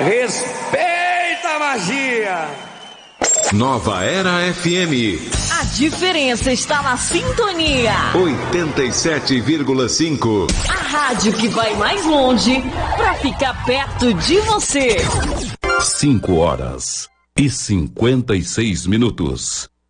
Respeita a magia! Nova Era FM. A diferença está na sintonia. 87,5. A rádio que vai mais longe para ficar perto de você. 5 horas e 56 minutos.